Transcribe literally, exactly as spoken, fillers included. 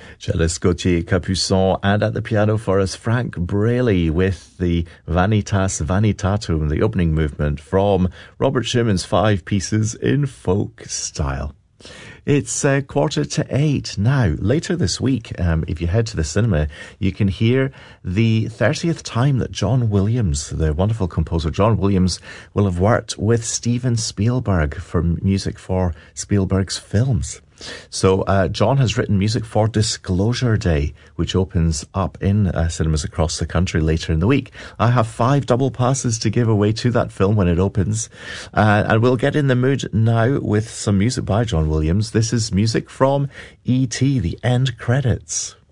Cellist Gauthier Capuçon, and at the piano for us, Frank Braley with the Vanitas Vanitatum, the opening movement from Robert Schumann's Five Pieces in Folk Style. It's uh, quarter to eight now. Later this week, um, if you head to the cinema, you can hear the thirtieth time that John Williams, the wonderful composer John Williams, will have worked with Steven Spielberg for music for Spielberg's films. So uh, John has written music for Disclosure Day, which opens up in uh, cinemas across the country later in the week. I have five double passes to give away to that film when it opens. Uh, and we'll get in the mood now with some music by John Williams. This is music from E T, the end credits.